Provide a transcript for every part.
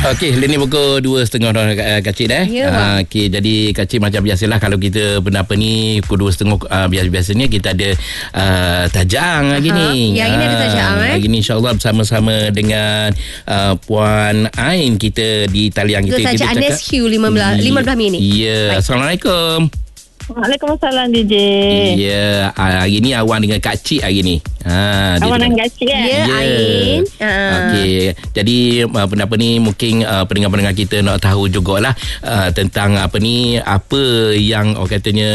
Okey, ini pukul 2.30 Kak Cik dah. Okey, jadi Kak Cik macam biasalah kalau kita apa ni pukul 2.30 biasanya kita ada tajang hari ni. Yang ini ada tajang Hari ni insya-Allah bersama-sama dengan Puan Ain kita di talian kita. Tajang NSQ 15 Mei ni. Ya, Assalamualaikum. Waalaikumsalam DJ. Ya, hari ni Awan dengan Kak Cik hari ni. Awan dengan Kak Cik kan? Ya, Ain. Okey. Jadi apa ni mungkin pendengar-pendengar kita nak tahu jugalah tentang apa yang orang katanya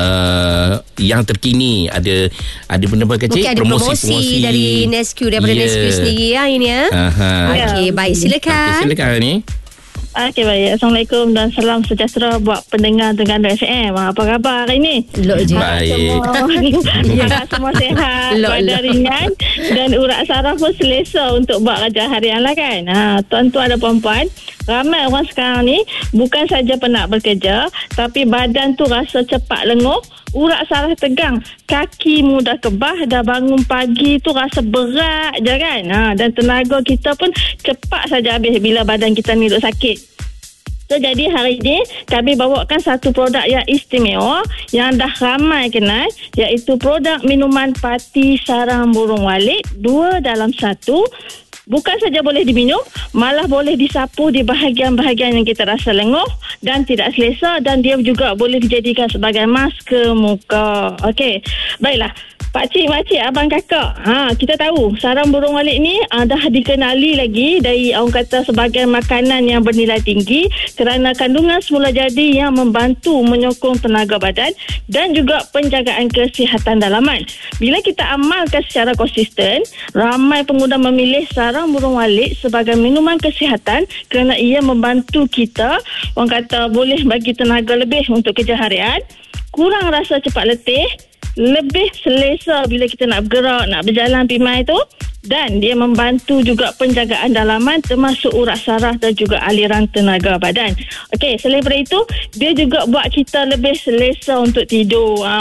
yang terkini ada benda apa Kak Cik? Mungkin ada promosi dari NSQ daripada NSQ sendiri ini ya. Okey, baik silakan. Silakan ni. Okey, baik. Assalamualaikum dan salam sejahtera buat pendengar Terengganu FM. Apa khabar hari ni? Baik. Harap semua sihat, badan ringan dan urat saraf pun selesa untuk buat kerja harian lah kan. Tuan-tuan dan puan-puan, ramai orang sekarang ni bukan saja penat bekerja, tapi badan tu rasa cepat lenguh, urat saraf tegang, kaki mudah kebah, dah bangun pagi tu rasa berat je kan. Dan tenaga kita pun cepat saja habis bila badan kita ni duk sakit. So, jadi hari ini kami bawakan satu produk yang istimewa yang dah ramai kenal, iaitu produk minuman Pati Sarang Burung Walit 2 dalam 1. Bukan saja boleh diminum, malah boleh disapu di bahagian-bahagian yang kita rasa lenguh dan tidak selesa, dan dia juga boleh dijadikan sebagai masker muka. Okey, baiklah. Pakcik, makcik, abang, kakak. Kita tahu sarang burung walit ni dah dikenali lagi dari orang kata sebagai makanan yang bernilai tinggi kerana kandungan semula jadi yang membantu menyokong tenaga badan dan juga penjagaan kesihatan dalaman. Bila kita amalkan secara konsisten, ramai pengguna memilih sarang burung walit sebagai minuman kesihatan kerana ia membantu kita, orang kata boleh bagi tenaga lebih untuk kerja harian, kurang rasa cepat letih, lebih selesa bila kita nak bergerak, nak berjalan pimai tu, dan dia membantu juga penjagaan dalaman termasuk urat saraf dan juga aliran tenaga badan. Okey, selain daripada itu, dia juga buat kita lebih selesa untuk tidur.